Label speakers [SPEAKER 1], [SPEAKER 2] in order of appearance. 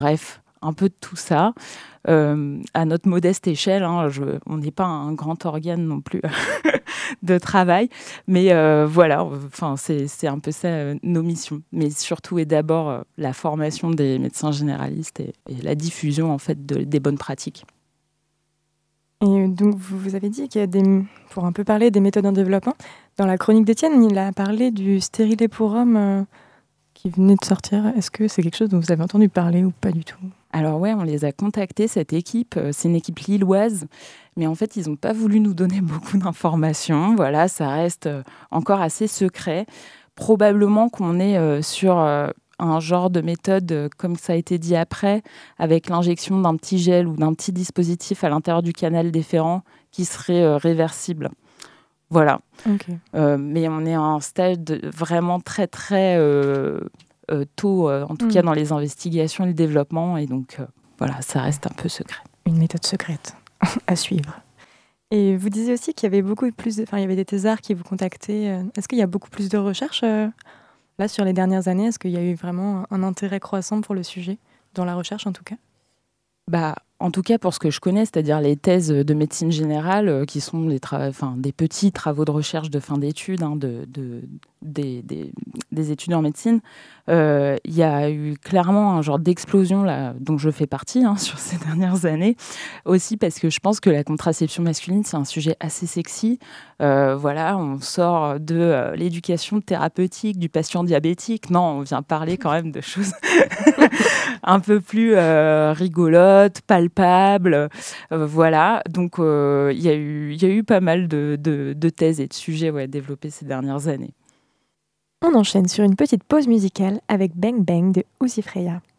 [SPEAKER 1] Bref, un peu de tout ça, à notre modeste échelle, hein, on n'est pas un grand organe non plus de travail, mais voilà, enfin, c'est un peu ça, nos missions. Mais surtout et d'abord, la formation des médecins généralistes et la diffusion, en fait, des bonnes pratiques.
[SPEAKER 2] Et donc, vous avez dit qu'il y a pour un peu parler des méthodes en développement, dans la chronique d'Étienne, il a parlé du stérilet pour hommes qui venait de sortir. Est-ce que c'est quelque chose dont vous avez entendu parler ou pas du tout?
[SPEAKER 1] Alors ouais, on les a contactés, cette équipe. C'est une équipe lilloise, mais en fait, ils n'ont pas voulu nous donner beaucoup d'informations. Voilà, ça reste encore assez secret. Probablement qu'on est sur un genre de méthode, comme ça a été dit après, avec l'injection d'un petit gel ou d'un petit dispositif à l'intérieur du canal déférent qui serait réversible. Voilà.
[SPEAKER 2] Ok.
[SPEAKER 1] Mais on est à un stade vraiment très, très tôt, en tout cas dans les investigations et le développement. Et donc, voilà, ça reste un peu secret.
[SPEAKER 2] Une méthode secrète à suivre. Et vous disiez aussi qu'il y avait beaucoup plus, il y avait des thésards qui vous contactaient. Est-ce qu'il y a beaucoup plus de recherches là sur les dernières années? Est-ce qu'il y a eu vraiment un intérêt croissant pour le sujet, dans la recherche en tout cas?
[SPEAKER 1] Bah, en tout cas, pour ce que je connais, c'est-à-dire les thèses de médecine générale, qui sont des petits travaux de recherche de fin d'études, hein, des étudiants en médecine, il y a eu clairement un genre d'explosion là, dont je fais partie, hein, sur ces dernières années. Aussi parce que je pense que la contraception masculine, c'est un sujet assez sexy. Voilà, on sort de l'éducation thérapeutique du patient diabétique. Non, on vient parler quand même de choses un peu plus rigolotes, palpables. Voilà, donc il y a eu pas mal de thèses et de sujets développés ces dernières années.
[SPEAKER 2] On enchaîne sur une petite pause musicale avec Bang Bang de Uzi Freya.